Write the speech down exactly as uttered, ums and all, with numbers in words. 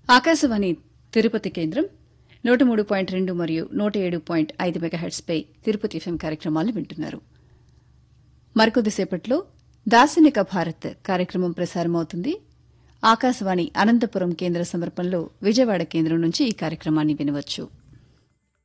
ఆకాశవాణి తిరుపతి కేంద్రం నూట మూడు పాయింట్ రెండు మరియు నూట ఏడు పాయింట్ ఐదు మెగాహెట్స్పై తిరుపతి ఎఫ్ఎం కార్యక్రమాలు వింటున్నారు. మరికొద్దిసేపట్లో దార్శనిక భారత్ కార్యక్రమం ప్రసారమవుతుంది. ఆకాశవాణి అనంతపురం కేంద్ర సమర్పణలో విజయవాడ కేంద్రం నుంచి ఈ కార్యక్రమాన్ని వినవచ్చు.